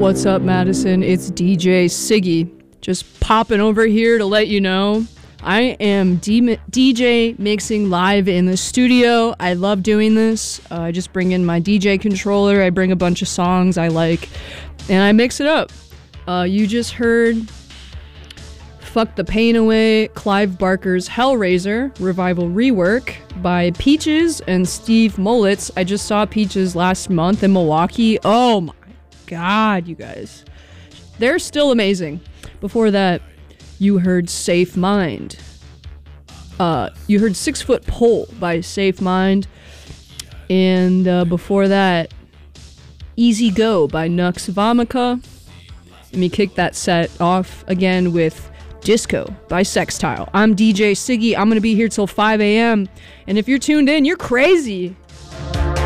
What's up, Madison? It's DJ Siggy. Just popping over here to let you know I am DJ mixing live in the studio. I love doing this. I just bring in my DJ controller. I bring a bunch of songs I like, and I mix it up. You just heard Fuck the Pain Away, Clive Barker's Hellraiser Revival Rework by Peaches and Steve Mollitz. I just saw Peaches last month in Milwaukee. Oh my God, you guys. They're still amazing. Before that, you heard Safe Mind. You heard 6 Foot Pole by Safe Mind. And before that, Easy Go by Nux Vomica. Let me kick that set off again with Disco by Sextile. I'm DJ Siggy. I'm going to be here till 5 a.m. And if you're tuned in, you're crazy.